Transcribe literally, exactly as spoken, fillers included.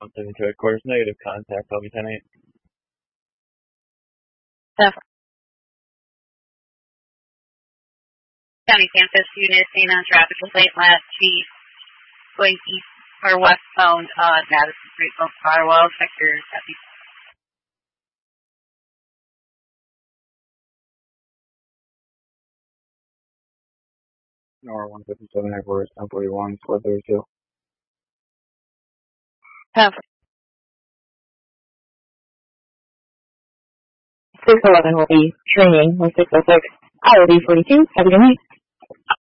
one seven two headquarters, negative contact, L B ten eight. County campus unit seen on traffic late last week, going east or westbound on Madison Street from Firewall, sector seventy. Nor one fifty-seven headquarters, ten forty-one, four thirty-two. Half. six eleven will be training with six oh six. I will be forty-two. Have a good night.